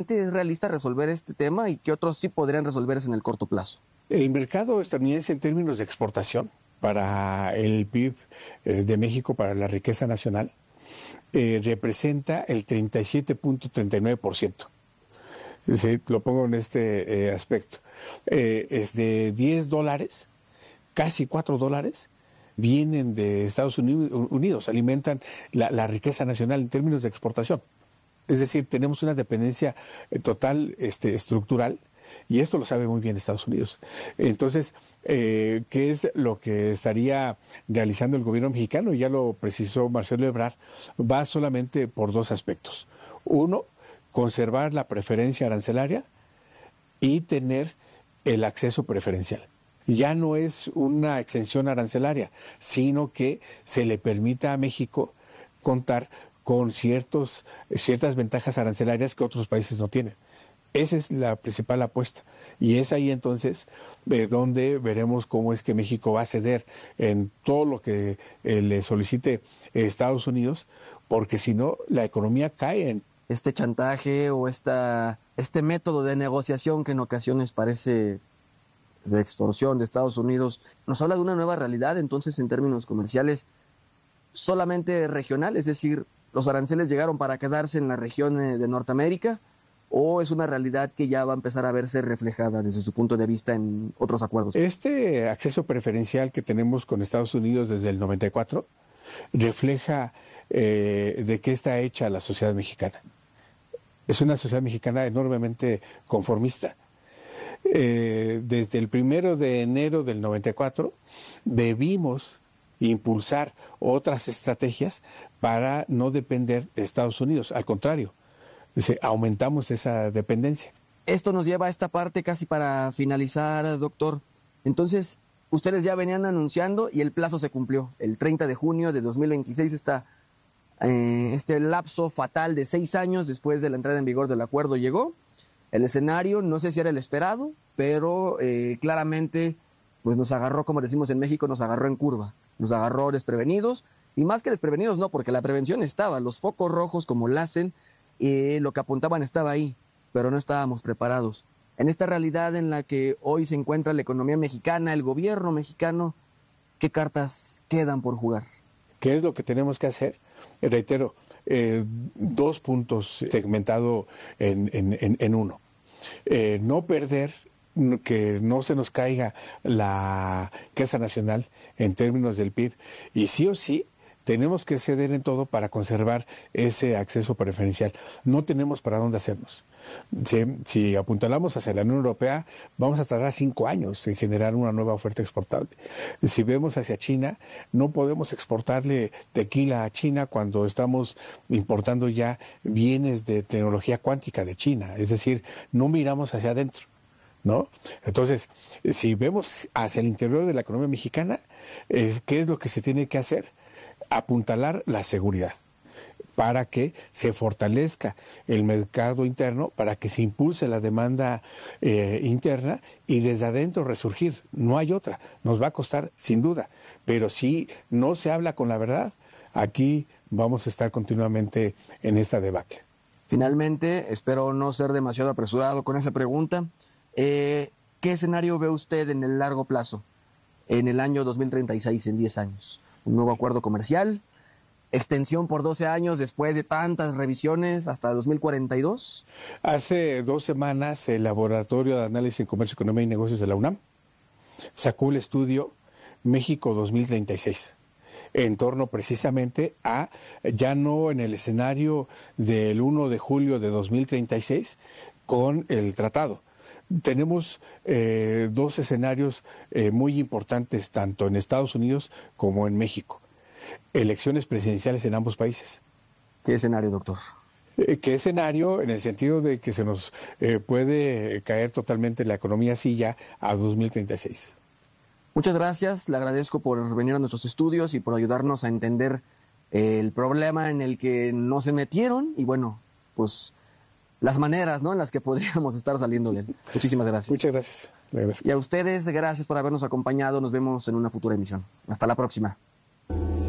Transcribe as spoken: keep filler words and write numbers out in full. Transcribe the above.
¿realmente es realista resolver este tema y qué otros sí podrían resolverse en el corto plazo? El mercado estadounidense en términos de exportación para el P I B eh, de México, para la riqueza nacional, eh, representa el treinta y siete punto treinta y nueve por ciento. Sí, lo pongo en este eh, aspecto. Eh, es de diez dólares, casi cuatro dólares, vienen de Estados Unidos, alimentan la, la riqueza nacional en términos de exportación. Es decir, tenemos una dependencia eh, total este, estructural, y esto lo sabe muy bien Estados Unidos. Entonces, eh, ¿qué es lo que estaría realizando el gobierno mexicano? Ya lo precisó Marcelo Ebrard, va solamente por dos aspectos. Uno, conservar la preferencia arancelaria y tener el acceso preferencial. Ya no es una exención arancelaria, sino que se le permita a México contar con ciertos, ciertas ventajas arancelarias que otros países no tienen. Esa es la principal apuesta. Y es ahí entonces eh, donde veremos cómo es que México va a ceder en todo lo que eh, le solicite eh, Estados Unidos, porque si no, la economía cae en... Este chantaje o esta, este método de negociación que en ocasiones parece de extorsión de Estados Unidos, nos habla de una nueva realidad entonces en términos comerciales solamente regional, es decir, los aranceles llegaron para quedarse en la región de Norteamérica, o es una realidad que ya va a empezar a verse reflejada desde su punto de vista en otros acuerdos. Este acceso preferencial que tenemos con Estados Unidos desde el noventa y cuatro refleja eh, de qué está hecha la sociedad mexicana. Es una sociedad mexicana enormemente conformista. Eh, desde el primero de enero del noventa y cuatro debimos impulsar otras estrategias para no depender de Estados Unidos. Al contrario, aumentamos esa dependencia. Esto nos lleva a esta parte casi para finalizar, doctor. Entonces, ustedes ya venían anunciando y el plazo se cumplió. El treinta de junio de dos mil veintiséis está eh, este lapso fatal de seis años después de la entrada en vigor del acuerdo llegó. El escenario, no sé si era el esperado, pero eh, claramente pues nos agarró, como decimos en México, nos agarró en curva. Nos agarró desprevenidos, y más que desprevenidos no, porque la prevención estaba. Los focos rojos, como la hacen, eh, lo que apuntaban estaba ahí, pero no estábamos preparados. En esta realidad en la que hoy se encuentra la economía mexicana, el gobierno mexicano, ¿qué cartas quedan por jugar? ¿Qué es lo que tenemos que hacer? Eh, reitero, eh, dos puntos segmentado en, en, en, en uno. Eh, no perder, que no se nos caiga la riqueza nacional en términos del P I B, y sí o sí tenemos que ceder en todo para conservar ese acceso preferencial. No tenemos para dónde hacernos. Si, si apuntalamos hacia la Unión Europea, vamos a tardar cinco años en generar una nueva oferta exportable. Si vemos hacia China, no podemos exportarle tequila a China cuando estamos importando ya bienes de tecnología cuántica de China. Es decir, no miramos hacia adentro, ¿no? Entonces, si vemos hacia el interior de la economía mexicana, eh, ¿qué es lo que se tiene que hacer? Apuntalar la seguridad, para que se fortalezca el mercado interno, para que se impulse la demanda eh, interna y desde adentro resurgir. No hay otra. Nos va a costar sin duda, pero si no se habla con la verdad, aquí vamos a estar continuamente en esta debacle. Finalmente, espero no ser demasiado apresurado con esa pregunta. Eh, ¿Qué escenario ve usted en el largo plazo, en el año dos mil treinta y seis, en diez años? ¿Un nuevo acuerdo comercial? ¿Extensión por doce años después de tantas revisiones hasta dos mil cuarenta y dos? Hace dos semanas el Laboratorio de Análisis en Comercio, Economía y Negocios de la UNAM sacó el estudio México dos mil treinta y seis, en torno precisamente a, ya no en el escenario del primero de julio de dos mil treinta y seis con el tratado. Tenemos eh, dos escenarios eh, muy importantes, tanto en Estados Unidos como en México. Elecciones presidenciales en ambos países. ¿Qué escenario, doctor? Eh, ¿Qué escenario? En el sentido de que se nos eh, puede caer totalmente la economía así ya a dos mil treinta y seis. Muchas gracias, le agradezco por venir a nuestros estudios y por ayudarnos a entender el problema en el que nos se metieron y bueno, pues las maneras, ¿no?, en las que podríamos estar saliendo de él. Muchísimas gracias. Muchas gracias. gracias. Y a ustedes, gracias por habernos acompañado. Nos vemos en una futura emisión. Hasta la próxima.